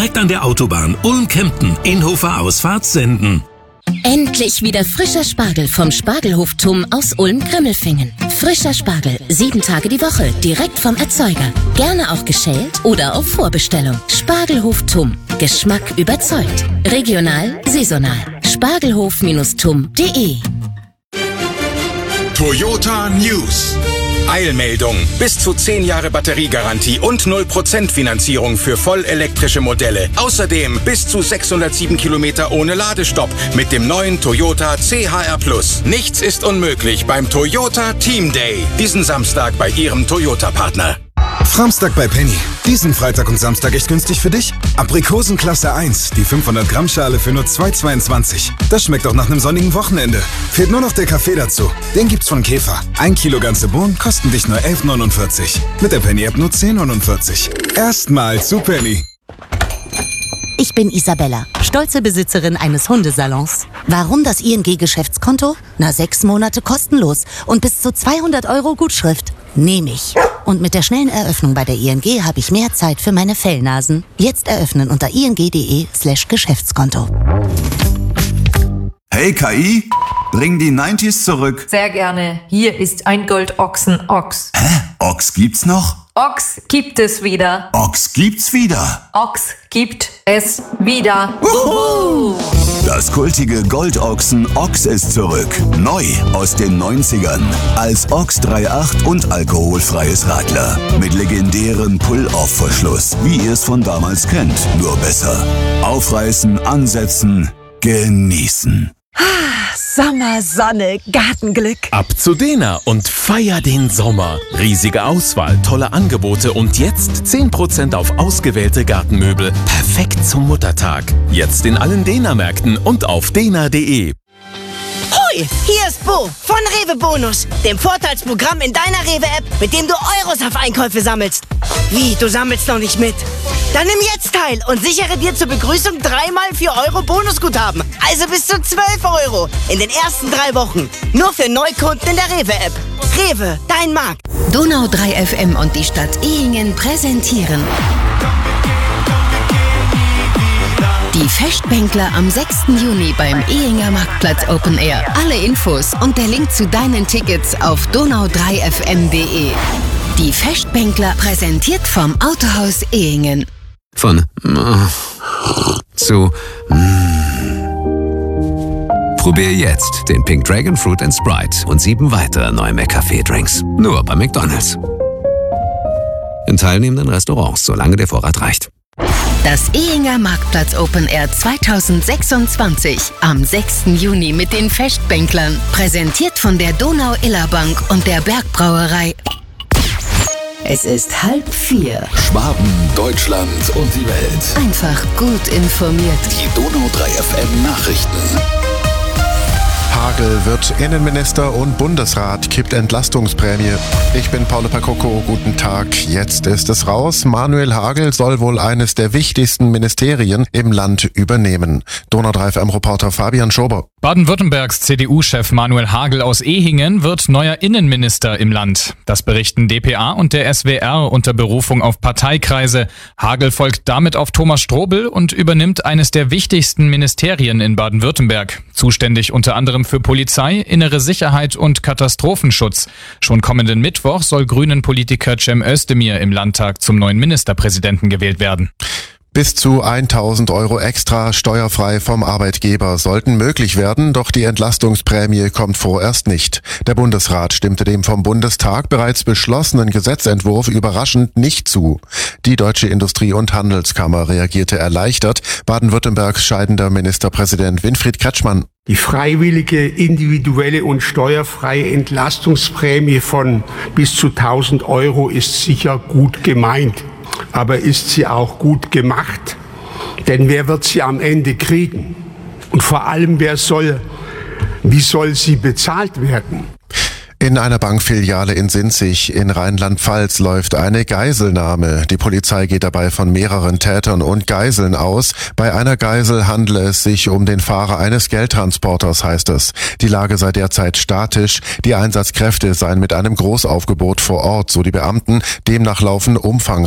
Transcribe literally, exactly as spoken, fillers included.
direkt an der Autobahn Ulm-Kempten, Inhofer Ausfahrt senden. Endlich wieder frischer Spargel vom Spargelhof Tumm aus Ulm-Grimmelfingen. Frischer Spargel, sieben Tage die Woche, direkt vom Erzeuger. Gerne auch geschält oder auf Vorbestellung. Spargelhof Tumm. Geschmack überzeugt. Regional, saisonal. Spargelhof Tumm punkt de. Toyota News. Eilmeldung. Bis zu zehn Jahre Batteriegarantie und null Prozent Finanzierung für vollelektrische Modelle. Außerdem bis zu sechshundertsieben Kilometer ohne Ladestopp mit dem neuen Toyota C H R Plus. Nichts ist unmöglich beim Toyota Team Day. Diesen Samstag bei Ihrem Toyota-Partner. Framstag bei Penny. Diesen Freitag und Samstag echt günstig für dich? Aprikosen Klasse eins, die fünfhundert Gramm Schale für nur zwei Euro zweiundzwanzig. Das schmeckt doch nach einem sonnigen Wochenende. Fehlt nur noch der Kaffee dazu. Den gibt's von Käfer. Ein Kilo ganze Bohnen kosten dich nur elf Euro neunundvierzig. Mit der Penny-App nur zehn Euro neunundvierzig. Erstmal zu Penny. Ich bin Isabella, stolze Besitzerin eines Hundesalons. Warum das I N G-Geschäftskonto? Na, sechs Monate kostenlos und bis zu zweihundert Euro Gutschrift. Nehme ich. Und mit der schnellen Eröffnung bei der I N G habe ich mehr Zeit für meine Fellnasen. Jetzt eröffnen unter ing.de slash Geschäftskonto. Hey K I, bring die neunziger zurück. Sehr gerne. Hier ist ein Goldochsen Ochs. Hä? Ochs gibt's noch? Ochs gibt es wieder. Ochs gibt's wieder. Ochs gibt es wieder. Uhu. Das kultige Goldochsen Ochs ist zurück. Neu aus den neunzigern. Als Ochs drei Komma acht und alkoholfreies Radler. Mit legendärem Pull-Off-Verschluss, wie ihr es von damals kennt. Nur besser. Aufreißen, ansetzen, genießen. Sommer, Sonne, Gartenglück. Ab zu Dena und feier den Sommer. Riesige Auswahl, tolle Angebote und jetzt zehn Prozent auf ausgewählte Gartenmöbel. Perfekt zum Muttertag. Jetzt in allen Dena-Märkten und auf dena punkt de. Hoi, hier ist Bo von Rewe Bonus, dem Vorteilsprogramm in deiner Rewe-App, mit dem du Euros auf Einkäufe sammelst. Wie, du sammelst noch nicht mit? Dann nimm jetzt teil und sichere dir zur Begrüßung dreimal vier Euro Bonusguthaben. Also bis zu zwölf Euro in den ersten drei Wochen. Nur für Neukunden in der Rewe-App. Rewe, dein Markt. Donau drei F M und die Stadt Ehingen präsentieren die Festbänkler am sechsten Juni beim Ehinger Marktplatz Open Air. Alle Infos und der Link zu deinen Tickets auf donau drei f m punkt de. Die Festbänkler präsentiert vom Autohaus Ehingen. Von zu Probier jetzt den Pink Dragon Fruit and Sprite und sieben weitere neue McCafé-Drinks. Nur bei McDonald's. In teilnehmenden Restaurants, solange der Vorrat reicht. Das Ehinger Marktplatz Open Air zweitausendsechsundzwanzig am sechsten Juni mit den Festbänklern. Präsentiert von der Donau-Iller-Bank und der Bergbrauerei. Es ist halb vier. Schwaben, Deutschland und die Welt. Einfach gut informiert. Die Donau drei F M Nachrichten. Hagel wird Innenminister und Bundesrat kippt Entlastungsprämie. Ich bin Paolo Pacocco, guten Tag. Jetzt ist es raus. Manuel Hagel soll wohl eines der wichtigsten Ministerien im Land übernehmen. Donau drei F M-Reporter Fabian Schober. Baden-Württembergs C D U-Chef Manuel Hagel aus Ehingen wird neuer Innenminister im Land. Das berichten D P A und der S W R unter Berufung auf Parteikreise. Hagel folgt damit auf Thomas Strobel und übernimmt eines der wichtigsten Ministerien in Baden-Württemberg. Zuständig unter anderem für Polizei, innere Sicherheit und Katastrophenschutz. Schon kommenden Mittwoch soll Grünen-Politiker Cem Özdemir im Landtag zum neuen Ministerpräsidenten gewählt werden. Bis zu tausend Euro extra steuerfrei vom Arbeitgeber sollten möglich werden, doch die Entlastungsprämie kommt vorerst nicht. Der Bundesrat stimmte dem vom Bundestag bereits beschlossenen Gesetzentwurf überraschend nicht zu. Die Deutsche Industrie- und Handelskammer reagierte erleichtert. Baden-Württembergs scheidender Ministerpräsident Winfried Kretschmann. Die freiwillige, individuelle und steuerfreie Entlastungsprämie von bis zu tausend Euro ist sicher gut gemeint. Aber ist sie auch gut gemacht? Denn wer wird sie am Ende kriegen? Und vor allem, wer soll, wie soll sie bezahlt werden? In einer Bankfiliale in Sinzig in Rheinland-Pfalz läuft eine Geiselnahme. Die Polizei geht dabei von mehreren Tätern und Geiseln aus. Bei einer Geisel handle es sich um den Fahrer eines Geldtransporters, heißt es. Die Lage sei derzeit statisch. Die Einsatzkräfte seien mit einem Großaufgebot vor Ort, so die Beamten. Demnach laufen umfangreiche